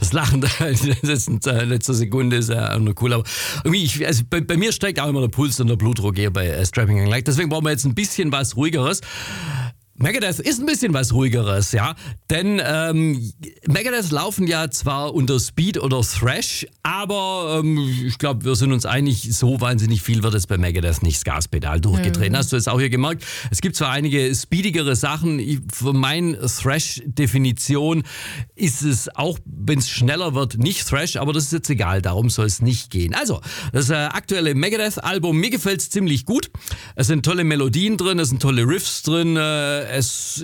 das Lachen da in der letzten Sekunde ist ja nur cool. Aber irgendwie, bei mir steigt auch immer der Puls und der Blutdruck hier bei Strapping Young Like. Deswegen brauchen wir jetzt ein bisschen was Ruhigeres. Megadeth ist ein bisschen was Ruhigeres, ja, denn Megadeth laufen ja zwar unter Speed oder Thrash, aber ich glaube, wir sind uns einig, so wahnsinnig viel wird es bei Megadeth nicht das Gaspedal durchgetreten. Hast du es auch hier gemerkt? Es gibt zwar einige speedigere Sachen, für meine Thrash-Definition ist es auch, wenn es schneller wird, nicht Thrash, aber das ist jetzt egal, darum soll es nicht gehen. Also, das aktuelle Megadeth-Album, mir gefällt es ziemlich gut. Es sind tolle Melodien drin, es sind tolle Riffs drin, es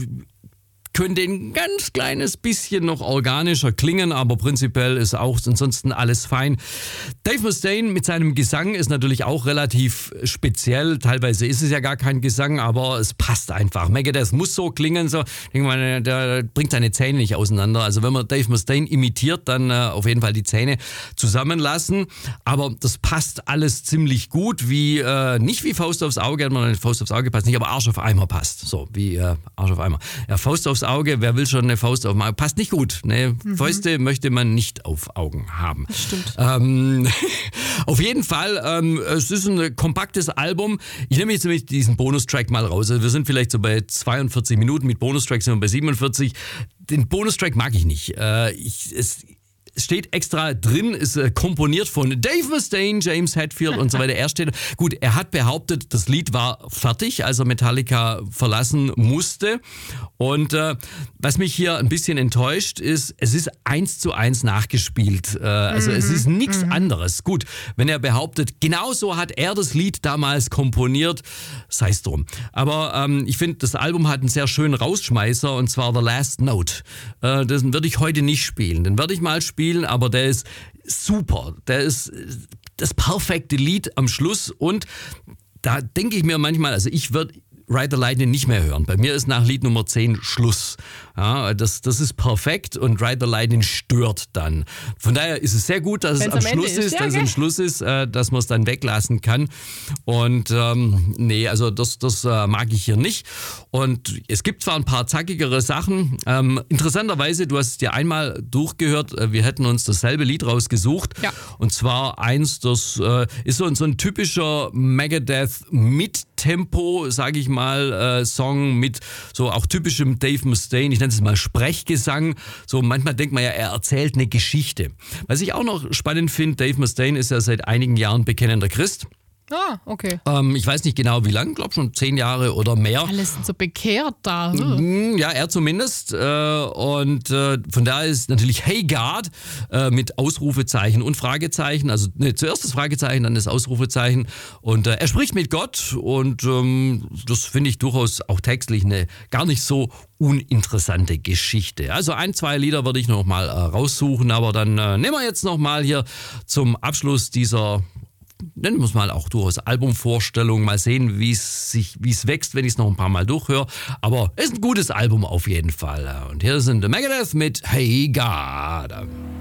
könnte ein ganz kleines bisschen noch organischer klingen, aber prinzipiell ist auch ansonsten alles fein. Dave Mustaine mit seinem Gesang ist natürlich auch relativ speziell. Teilweise ist es ja gar kein Gesang, aber es passt einfach. Megadeth muss so klingen, so. Ich denke mal, der bringt seine Zähne nicht auseinander. Also wenn man Dave Mustaine imitiert, dann auf jeden Fall die Zähne zusammenlassen. Aber das passt alles ziemlich gut, wie nicht wie Faust aufs Auge, Faust aufs Auge passt nicht, aber Arsch auf Eimer passt. So, wie Arsch auf Eimer. Ja, Faust aufs Auge, wer will schon eine Faust auf Auge? Passt nicht gut. Ne? Fäuste möchte man nicht auf Augen haben. Das stimmt. Auf jeden Fall, es ist ein kompaktes Album. Ich nehme jetzt nämlich diesen Bonustrack mal raus. Also wir sind vielleicht so bei 42 Minuten, mit Bonustrack sind wir bei 47. Den Bonustrack mag ich nicht. Es steht extra drin, ist komponiert von Dave Mustaine, James Hetfield und so weiter. Er hat behauptet, das Lied war fertig, als er Metallica verlassen musste. Und was mich hier ein bisschen enttäuscht ist, es ist 1:1 nachgespielt. Also es ist nichts anderes. Gut, wenn er behauptet, genauso hat er das Lied damals komponiert, sei es drum. Aber ich finde, das Album hat einen sehr schönen Rausschmeißer, und zwar The Last Note. Den würde ich heute nicht spielen. Den werde ich mal spielen, aber der ist super. Der ist das perfekte Lied am Schluss, und da denke ich mir manchmal, also ich würde Ride the Lightning nicht mehr hören. Bei mir ist nach Lied Nummer 10 Schluss. Ja, das ist perfekt, und Ride the Lightning stört dann. Von daher ist es sehr gut, dass es am Schluss ist, dass man es dann weglassen kann. Und also das mag ich hier nicht. Und es gibt zwar ein paar zackigere Sachen. Interessanterweise, du hast es dir einmal durchgehört, wir hätten uns dasselbe Lied rausgesucht. Ja. Und zwar eins, das ist so ein typischer Megadeth Mit-Tempo, sage ich mal, Song mit so auch typischem Dave Mustaine, ich nenne es mal Sprechgesang. So manchmal denkt man ja, er erzählt eine Geschichte. Was ich auch noch spannend finde, Dave Mustaine ist ja seit einigen Jahren bekennender Christ. Ah, okay. Ich weiß nicht genau wie lang, glaube schon 10 Jahre oder mehr. Alles sind so bekehrt da. Ja, er zumindest. Und von daher ist natürlich Hey God mit Ausrufezeichen und Fragezeichen. Also zuerst das Fragezeichen, dann das Ausrufezeichen. Und er spricht mit Gott, und das finde ich durchaus auch textlich eine gar nicht so uninteressante Geschichte. Also 1, 2 Lieder würde ich noch mal raussuchen, aber dann nehmen wir jetzt noch mal hier zum Abschluss dieser, nennen wir es mal auch durchaus Albumvorstellung, mal sehen, wie es wächst, wenn ich es noch ein paar Mal durchhöre. Aber es ist ein gutes Album auf jeden Fall. Und hier sind The Megadeth mit Hey God.